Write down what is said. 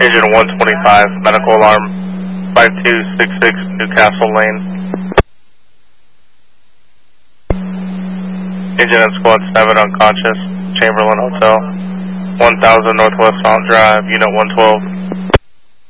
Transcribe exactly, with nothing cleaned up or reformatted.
Engine one twenty-five, medical alarm, five two six six Newcastle Lane. Engine at Squad seven unconscious, Chamberlain Hotel, one thousand Northwest Mount Drive, Unit one twelve.